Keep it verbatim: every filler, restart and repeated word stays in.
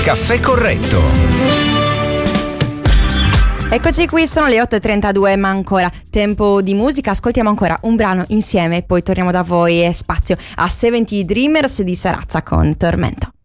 Caffè Corretto. Eccoci qui, sono le otto e trentadue, ma ancora tempo di musica. Ascoltiamo ancora un brano insieme, poi torniamo da voi e spazio a Seventy Dreamers di Sarazza con Tormento.